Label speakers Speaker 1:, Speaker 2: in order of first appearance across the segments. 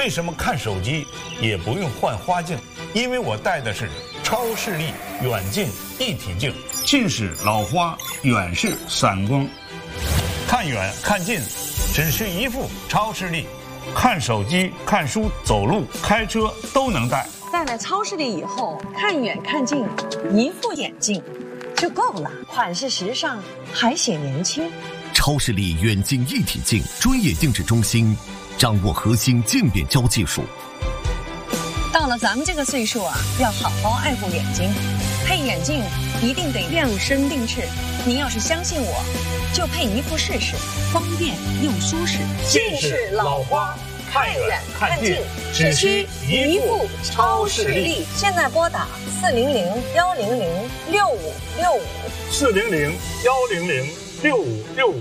Speaker 1: 为什么看手机也不用换花镜？因为我戴的是超视力远近一体镜，近视老花，远视散光，看远看近，只是一副超视力，看手机、看书、走路、开车都能戴。
Speaker 2: 戴了超视力以后，看远看近，一副眼镜就够了，款式时尚，还显年轻。
Speaker 3: 超视力远近一体镜专业定制中心，掌握核心渐变焦技术。
Speaker 2: 到了咱们这个岁数啊，要好好爱护眼睛，配眼镜一定得量身定制。您要是相信我，就配一副试试，方便又舒适。
Speaker 1: 近视老花，看远看近，只需一副超视力。
Speaker 2: 现在拨打
Speaker 1: 400-100-6565，400-100-6565。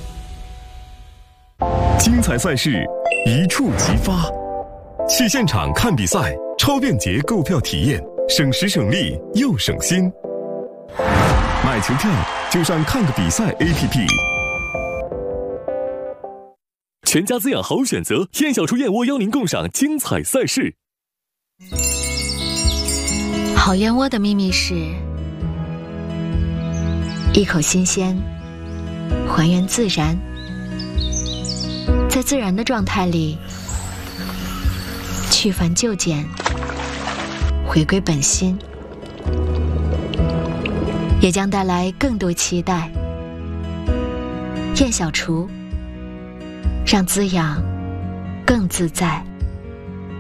Speaker 4: 精彩赛事一触即发，去现场看比赛，超便捷购票体验，省时省力又省心。买球票就上看个比赛 APP。全家滋养好选择，燕小厨燕窝邀您共赏精彩赛事。
Speaker 5: 好燕窝的秘密是一口新鲜，还原自然，在自然的状态里去繁就简，回归本心，也将带来更多期待。燕小厨，让滋养更自在。